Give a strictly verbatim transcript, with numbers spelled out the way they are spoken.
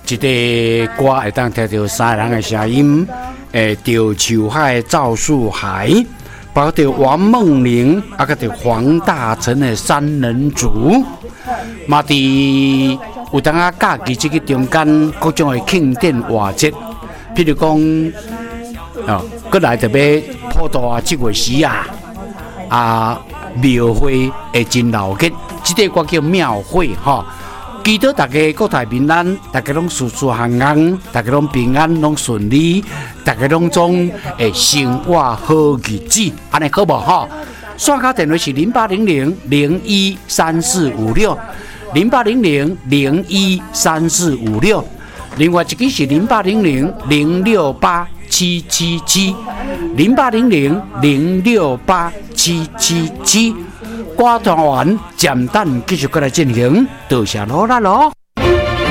一个歌会当听到三个人的声音，诶，着秋海赵树海，包括王梦玲，啊个着黄大成的三人组，嘛伫有当啊假期这个中间各种的庆典活节，譬如讲，哦，过来特别普渡啊，这月时啊，啊庙会会真闹热，这个歌叫庙会哈。祈祷大家国泰民安，大家拢事事行行，大家拢平安，拢顺利，大家拢总会生活好日子，安尼好无吼？线卡电话是零八零零零一三四五六，零八零零零一三四五六，另外一个是零八零零零六八七七七，零八零零零六八七七七。歌团完，暂等继续过来进行，多谢努力咯。